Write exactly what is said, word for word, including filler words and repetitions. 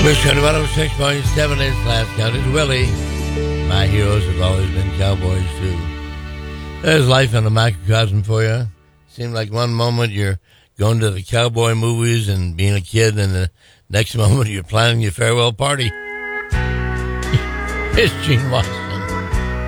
Mission one oh six point seven is last count is Willie. My heroes have always been cowboys too. There's life in a microcosm for you. Seems like one moment you're going to the cowboy movies and being a kid, and the next moment you're planning your farewell party. It's Gene Watson.